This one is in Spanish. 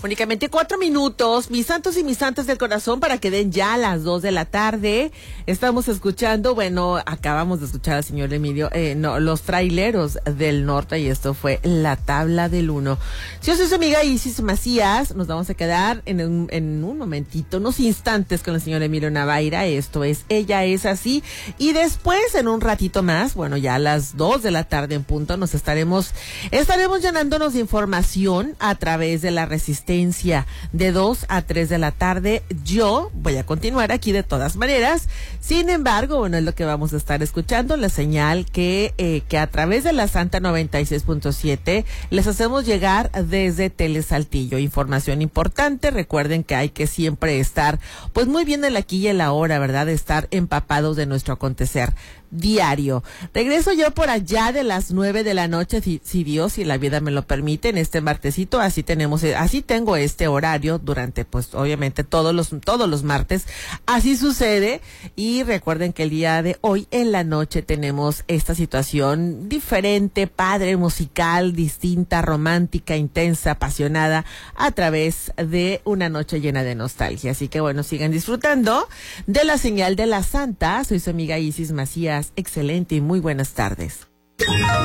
Únicamente 4 minutos, mis santos y mis santas del corazón, para que den ya las 2 de la tarde. Estamos escuchando, bueno, acabamos de escuchar al señor Emilio, los traileros del norte, y esto fue La Tabla del Uno. Yo soy su amiga Isis Macías, nos vamos a quedar en un momentito, unos instantes con el señor Emilio Navaira, esto es Ella es Así, y después, en un ratito más, bueno, ya a las 2 de la tarde en punto, nos estaremos llenándonos de información a través de la Resistencia de 2 a 3 de la tarde. Yo voy a continuar aquí de todas maneras. Sin embargo, bueno, es lo que vamos a estar escuchando, la señal que a través de la Santa 96.7 les hacemos llegar desde Telesaltillo. Información importante. Recuerden que hay que siempre estar, pues, muy bien en la aquí y en la hora, ¿verdad? Estar empapados de nuestro acontecer diario. Regreso yo por allá de las 9 de la noche, si Dios y la vida me lo permiten, este martesito. Así tengo este horario durante, pues, obviamente todos los martes. Así sucede. Y recuerden que el día de hoy en la noche tenemos esta situación diferente, padre, musical, distinta, romántica, intensa, apasionada, a través de una noche llena de nostalgia. Así que bueno, sigan disfrutando de la señal de la Santa. Soy su amiga Isis Macías. Excelente y muy buenas tardes.